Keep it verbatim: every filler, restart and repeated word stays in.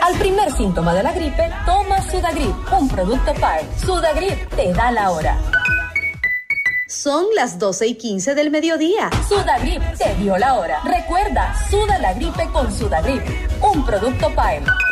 Al primer síntoma de la gripe, toma Sudagrip, un producto P A R. Sudagrip te da la hora. Son las doce y quince del mediodía. Sudagrip te dio la hora. Recuerda, suda la gripe con Sudagrip, un producto P A R.